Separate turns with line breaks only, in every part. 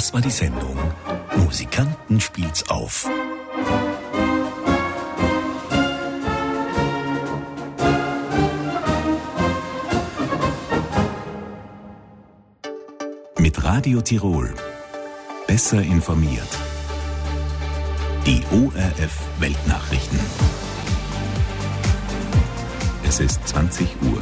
Das war die Sendung Musikanten spielt's auf. Mit Radio Tirol. Besser informiert. Die ORF Weltnachrichten. Es ist 20 Uhr.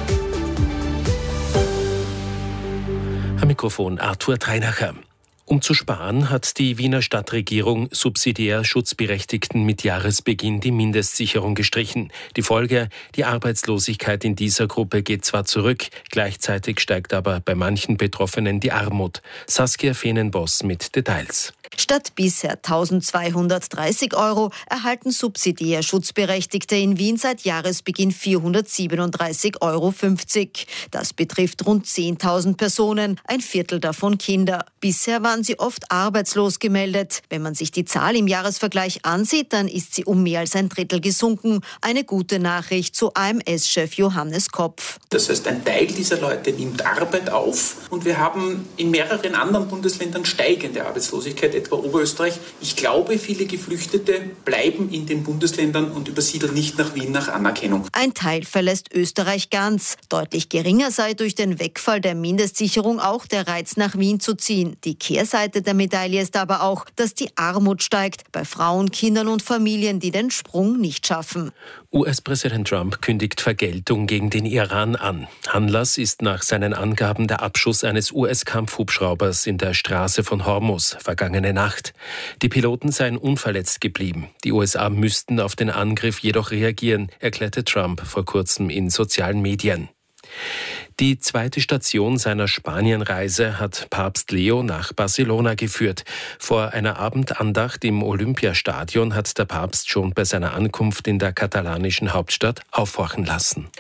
Am Mikrofon Arthur Treinacher. Um zu sparen, hat die Wiener Stadtregierung subsidiär Schutzberechtigten mit Jahresbeginn die Mindestsicherung gestrichen. Die Folge: die Arbeitslosigkeit in dieser Gruppe geht zwar zurück, gleichzeitig steigt aber bei manchen Betroffenen die Armut. Saskia Feenenboss mit Details.
Statt bisher 1.230 € erhalten subsidiär Schutzberechtigte in Wien seit Jahresbeginn 437,50 €. Das betrifft rund 10.000 Personen, ein Viertel davon Kinder. Bisher waren sie oft arbeitslos gemeldet. Wenn man sich die Zahl im Jahresvergleich ansieht, dann ist sie um mehr als ein Drittel gesunken. Eine gute Nachricht, so AMS-Chef Johannes Kopf.
Das heißt, ein Teil dieser Leute nimmt Arbeit auf und wir haben in mehreren anderen Bundesländern steigende Arbeitslosigkeit, etwa Oberösterreich. Ich glaube, viele Geflüchtete bleiben in den Bundesländern und übersiedeln nicht nach Wien nach Anerkennung.
Ein Teil verlässt Österreich ganz. Deutlich geringer sei durch den Wegfall der Mindestsicherung auch der Reiz, nach Wien zu ziehen. Die Kehrseite der Medaille ist aber auch, dass die Armut steigt bei Frauen, Kindern und Familien, die den Sprung nicht schaffen.
US-Präsident Trump kündigt Vergeltung gegen den Iran an. Anlass ist nach seinen Angaben der Abschuss eines US-Kampfhubschraubers in der Straße von Hormuz vergangene Nacht. Die Piloten seien unverletzt geblieben. Die USA müssten auf den Angriff jedoch reagieren, erklärte Trump vor kurzem in sozialen Medien. Die zweite Station seiner Spanienreise hat Papst Leo nach Barcelona geführt. Vor einer Abendandacht im Olympiastadion hat der Papst schon bei seiner Ankunft in der katalanischen Hauptstadt aufhorchen lassen.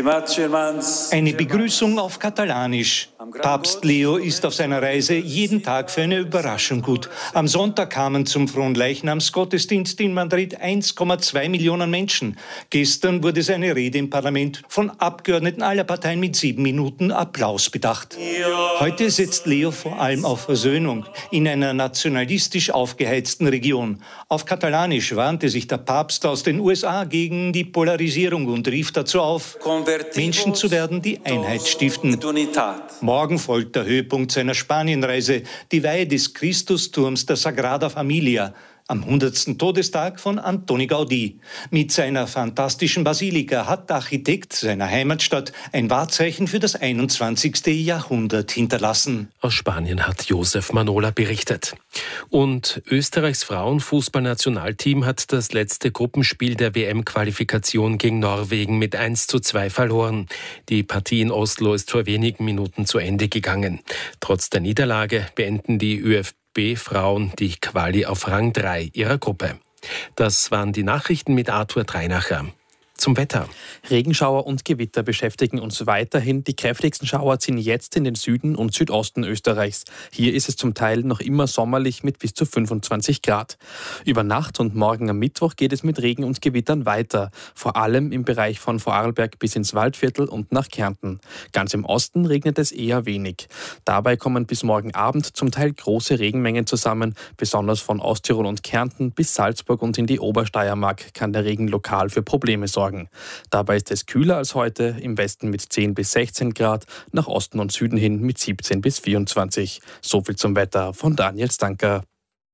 Eine Begrüßung auf Katalanisch. Papst Leo ist auf seiner Reise jeden Tag für eine Überraschung gut. Am Sonntag kamen zum Fronleichnamsgottesdienst in Madrid 1,2 Millionen Menschen. Gestern wurde seine Rede im Parlament von Abgeordneten aller Parteien mit 7 Minuten Applaus bedacht. Heute setzt Leo vor allem auf Versöhnung in einer nationalistisch aufgeheizten Region. Auf Katalanisch warnte sich der Papst aus den USA gegen die Polarisierung und rief dazu auf, Menschen zu werden, die Einheit stiften. Morgen folgt der Höhepunkt seiner Spanienreise, die Weihe des Christusturms der Sagrada Familia, am 100. Todestag von Antoni Gaudí. Mit seiner fantastischen Basilika hat der Architekt seiner Heimatstadt ein Wahrzeichen für das 21. Jahrhundert hinterlassen.
Aus Spanien hat Josef Manola berichtet. Und Österreichs Frauenfußballnationalteam hat das letzte Gruppenspiel der WM-Qualifikation gegen Norwegen mit 1:2 verloren. Die Partie in Oslo ist vor wenigen Minuten zu Ende gegangen. Trotz der Niederlage beenden die ÖFB-Frauen die Quali auf Rang 3 ihrer Gruppe. Das waren die Nachrichten mit Arthur Treinacher. Zum Wetter.
Regenschauer und Gewitter beschäftigen uns weiterhin. Die kräftigsten Schauer ziehen jetzt in den Süden und Südosten Österreichs. Hier ist es zum Teil noch immer sommerlich mit bis zu 25 Grad. Über Nacht und morgen am Mittwoch geht es mit Regen und Gewittern weiter. Vor allem im Bereich von Vorarlberg bis ins Waldviertel und nach Kärnten. Ganz im Osten regnet es eher wenig. Dabei kommen bis morgen Abend zum Teil große Regenmengen zusammen. Besonders von Osttirol und Kärnten bis Salzburg und in die Obersteiermark kann der Regen lokal für Probleme sorgen. Dabei ist es kühler als heute, im Westen mit 10 bis 16 Grad, nach Osten und Süden hin mit 17 bis 24. So viel zum Wetter von Daniel Stanker.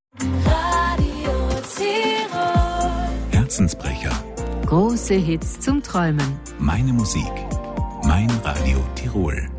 Radio Tirol.
Herzensbrecher.
Große Hits zum Träumen.
Meine Musik. Mein Radio Tirol.